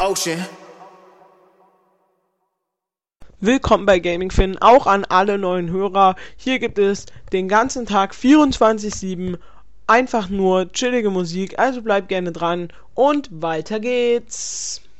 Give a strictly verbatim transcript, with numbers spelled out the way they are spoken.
Ocean. Willkommen bei Gaming Finn, auch an alle neuen Hörer. Hier gibt es den ganzen Tag vierundzwanzig sieben einfach nur chillige Musik, also bleibt gerne dran und weiter geht's.